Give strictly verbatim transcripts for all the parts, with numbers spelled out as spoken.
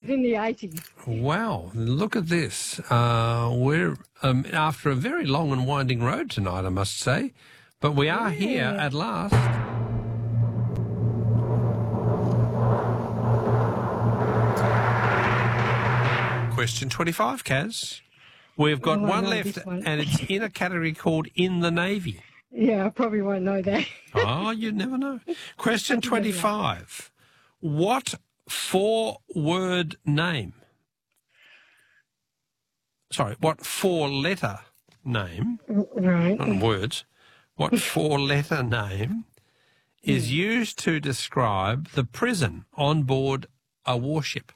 in the eighties. Wow, look at this. Uh, we're um, after a very long and winding road tonight, I must say, but we are Yeah. here at last. Question twenty-five, Kaz. We've got Oh, I one know left, this one. and it's in a category called In the Navy. Yeah, I probably won't know that. Oh, you never know. Question twenty-five. What four-word name? Sorry, what four-letter name, Right. not in words, what four-letter name is used to describe the prison on board a warship?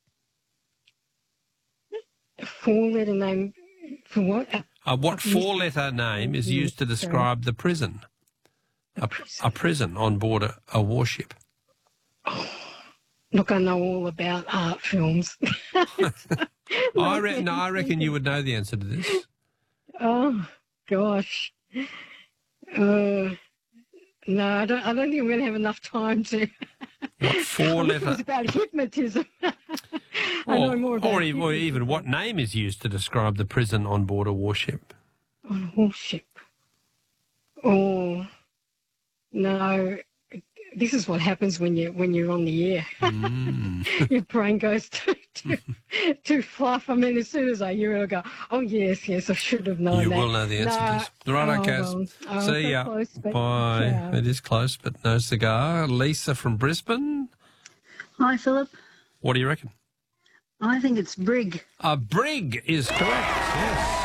Four-letter name for what? A, Uh, what four-letter name is used to describe the prison? A, a prison on board a, a warship. Look, I know all about art films. I, re- no, I reckon you would know the answer to this. Oh, gosh. Uh, no, I don't, I don't think I'm going to have enough time to. What four-letter... It's about hypnotism. I Or, know more about or, even, or even what name is used to describe the prison on board a warship? on a warship. Oh, no. This is what happens when you when you're on the air. Mm. Your brain goes to to, to fluff. I mean, as soon as I hear it, I go, "Oh yes, yes, I should have known You that." will know the answer no. to this. Right, oh, okay. well, oh, See so ya. close, but, Bye. yeah. It is close, but no cigar. Lisa from Brisbane. Hi, Philip. What do you reckon? I think it's brig. A brig is correct. Yes.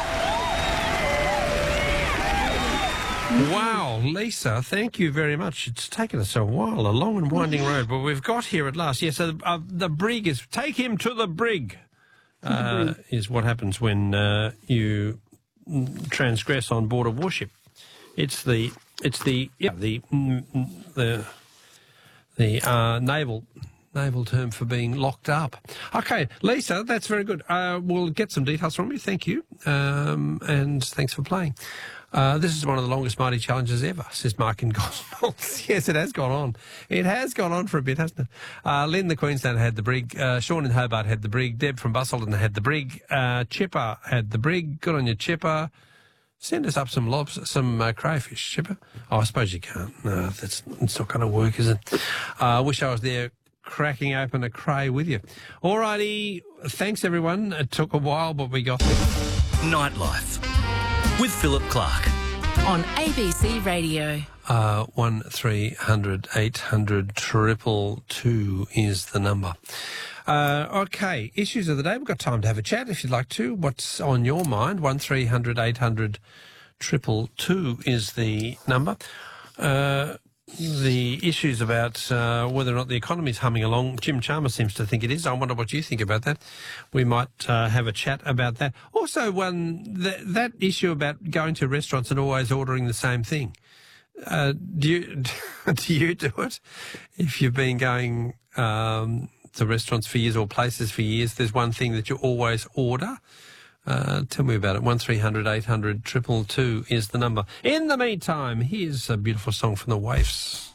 Wow, Lisa, thank you very much. It's taken us a while, a long and winding road, but we've got here at last. Yes, so uh, the brig is, take him to the brig, uh, is what happens when uh, you transgress on board a warship. It's the, it's the, yeah, the, mm, the, the uh, naval... naval term for being locked up. Okay, Lisa, that's very good. Uh, we'll get some details from you. Thank you. Um, and thanks for playing. Uh, this is one of the longest Mighty challenges ever, says Mark in Gospels. Yes, it has gone on. It has gone on for a bit, hasn't it? Uh, Lynn, the Queenslander, had the brig. Uh, Sean in Hobart had the brig. Deb from Busselton had the brig. Uh, Chipper had the brig. Good on you, Chipper. Send us up some lobs, some uh, crayfish, Chipper. Oh, I suppose you can't. No, that's it's not going to work, is it? I uh, wish I was there cracking open a cray with you. All righty. Thanks, everyone. It took a while, but we got there. Nightlife with Philip Clark on A B C Radio. Uh, one three hundred eight hundred triple two is the number. Uh, okay, issues of the day. We've got time to have a chat if you'd like to. What's on your mind? One three hundred eight hundred triple two is the number. Uh, The issues about uh, whether or not the economy is humming along, Jim Chalmers seems to think it is. I wonder what you think about that. We might uh, have a chat about that. Also, one th- that issue about going to restaurants and always ordering the same thing. Uh, do you do you do it? If you've been going um, to restaurants for years or places for years, there's one thing that you always order. Uh, tell me about it. One three hundred eight hundred triple two is the number. In the meantime, here's a beautiful song from the Waifs.